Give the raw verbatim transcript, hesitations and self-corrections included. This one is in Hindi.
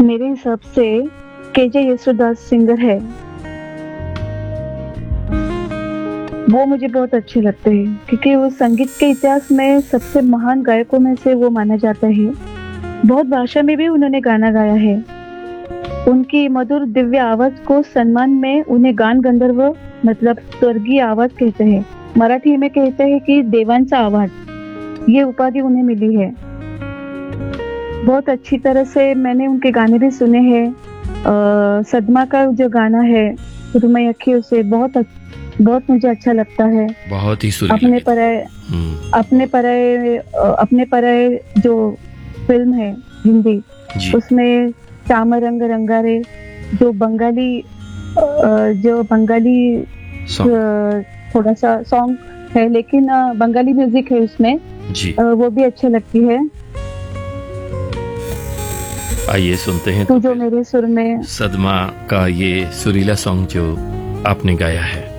मेरे हिसाब से केजे येसुदास सिंगर है, वो मुझे बहुत अच्छे लगते हैं क्योंकि वो संगीत के इतिहास में सबसे महान गायकों में से वो माना जाता है। बहुत भाषा में भी उन्होंने गाना गाया है। उनकी मधुर दिव्य आवाज को सम्मान में उन्हें गान गंधर्व मतलब स्वर्गीय आवाज कहते हैं। मराठी में कहते हैं कि देवांचा आवाज, ये उपाधि उन्हें मिली है। बहुत अच्छी तरह से मैंने उनके गाने भी सुने हैं। सदमा का जो गाना है रुमई अखियों से, बहुत बहुत मुझे अच्छा लगता है। बहुत ही सुरीला। अपने पराए अपने पराए अपने पराए जो फिल्म है हिंदी, उसमें श्याम रंग रंगारे जो बंगाली जो बंगाली थोड़ा सा सॉन्ग है, लेकिन बंगाली म्यूजिक है उसमें जी। वो भी अच्छी लगती है। आइए सुनते हैं तो जो मेरे सुर में सदमा का ये सुरीला सॉन्ग जो आपने गाया है।